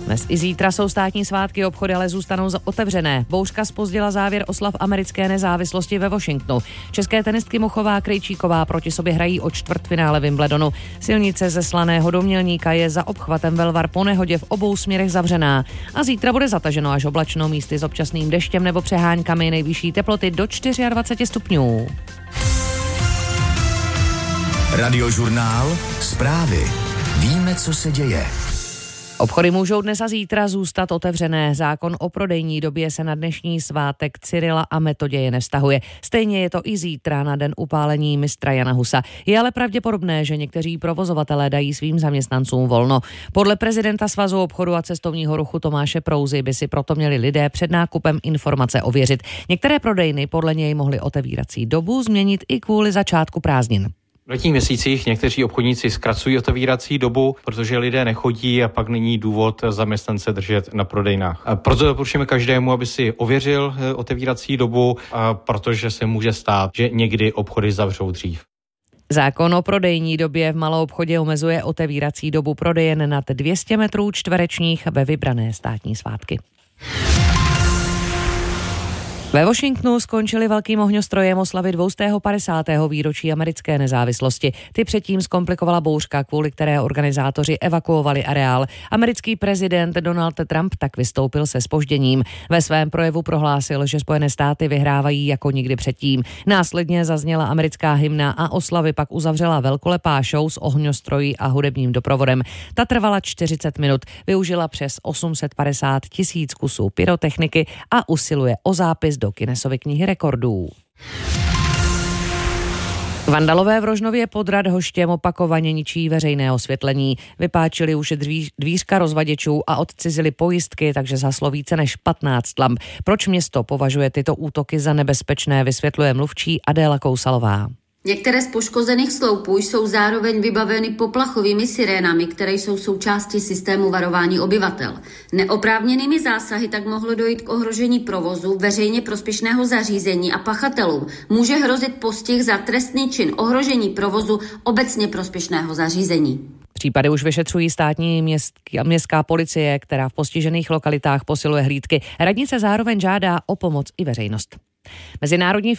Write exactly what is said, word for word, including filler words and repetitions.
Dnes i zítra jsou státní svátky, obchody ale zůstanou otevřené. Bouřka zpozdila závěr oslav americké nezávislosti ve Washingtonu. České tenistky Muchová a Krejčíková proti sobě hrají o čtvrtfinále Wimbledonu. Silnice ze Slaného do Mělníka je za obchvatem Velvar po nehodě v obou směrech zavřená. A zítra bude zataženo až oblačno, místy s občasným deštěm nebo přeháňkami, nejvyšší teploty do dvacet čtyři stupňů. Radiožurnál, zprávy. Víme, co se děje. Obchody můžou dnes a zítra zůstat otevřené. Zákon o prodejní době se na dnešní svátek Cyrila a Metoděje nevztahuje. Stejně je to i zítra na den upálení mistra Jana Husa. Je ale pravděpodobné, že někteří provozovatelé dají svým zaměstnancům volno. Podle prezidenta Svazu obchodu a cestovního ruchu Tomáše Prouzy by si proto měli lidé před nákupem informace ověřit. Některé prodejny podle něj mohly otevírací dobu změnit i kvůli začátku prázdnin. V letních měsících někteří obchodníci zkracují otevírací dobu, protože lidé nechodí a pak není důvod zaměstnance držet na prodejnách. A proto doporučujeme každému, aby si ověřil otevírací dobu, a protože se může stát, že někdy obchody zavřou dřív. Zákon o prodejní době v maloobchodě omezuje otevírací dobu prodejen nad dvě stě metrů čtverečních ve vybrané státní svátky. Ve Washingtonu skončili velkým ohňostrojem oslavy dvě stě padesátého výročí americké nezávislosti. Ty předtím zkomplikovala bouřka, kvůli které organizátoři evakuovali areál. Americký prezident Donald Trump tak vystoupil se zpožděním. Ve svém projevu prohlásil, že Spojené státy vyhrávají jako nikdy předtím. Následně zazněla americká hymna a oslavy pak uzavřela velkolepá show s ohňostrojí a hudebním doprovodem. Ta trvala čtyřicet minut, využila přes osm set padesát tisíc kusů pyrotechniky a usiluje o zápis do Guinnessovy knihy rekordů. Vandalové v Rožnově pod Radhoštěm opakovaně ničí veřejné osvětlení. Vypáčili už dvíř, dvířka rozvaděčů a odcizili pojistky, takže zaslo více než patnáct lamp. Proč město považuje tyto útoky za nebezpečné, vysvětluje mluvčí Adéla Kousalová. Některé z poškozených sloupů jsou zároveň vybaveny poplachovými sirénami, které jsou součástí systému varování obyvatel. Neoprávněnými zásahy tak mohlo dojít k ohrožení provozu, veřejně prospěšného zařízení a pachatelům může hrozit postih za trestný čin ohrožení provozu obecně prospěšného zařízení. Případy už vyšetřují státní městská, městská policie, která v postižených lokalitách posiluje hlídky. Radnice zároveň žádá o pomoc i veřejnost. Mezinárodní